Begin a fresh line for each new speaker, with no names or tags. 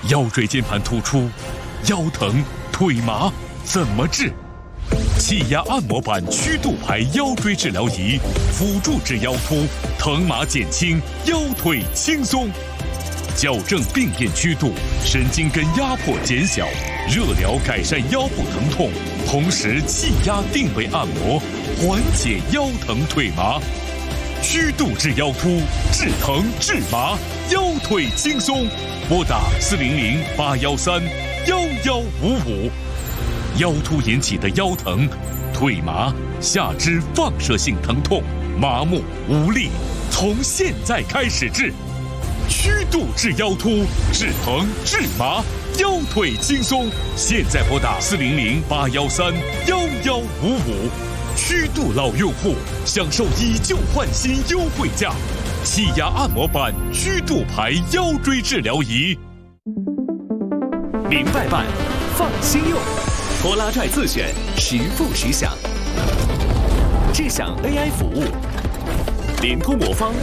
腰椎间盘突出、腰疼、腿麻怎么治？气压按摩板曲度排腰椎治疗仪，辅助治腰突，疼麻减轻，腰腿轻松。矫正病变曲度，神经根压迫减小，热疗改善腰部疼痛，同时气压定位按摩，缓解腰疼腿麻。曲度治腰突，治疼治麻，腰腿轻松。拨打400-813-1155。腰突引起的腰疼、腿麻、下肢放射性疼痛、麻木无力，从现在开始治。曲度治腰突，治疼治麻，腰腿轻松。现在拨打400-813-1155。曲度老用户享受以旧换新优惠价，气压按摩板曲度排腰椎治疗仪。
明白办，放心用。拖拉拽自选，实付实享。智享 AI 服务，联通魔方